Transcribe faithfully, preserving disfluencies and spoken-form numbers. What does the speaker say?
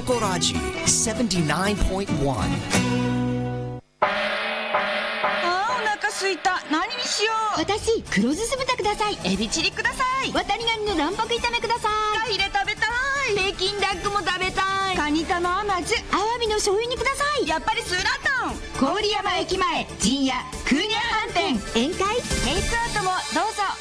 Tokoraji seventy-nine point one。 すいた。何にしよう。 私黒酢酢豚ください。 エビチリください。 渡りガニの卵白炒めください。 カヒレ食べたい。 北京ダックも食べたい。 カニ玉甘酢、 アワビの醤油煮ください。 やっぱりスーラータン。 郡山駅前陣屋クーニャ飯店宴会テイクアウトもどうぞ。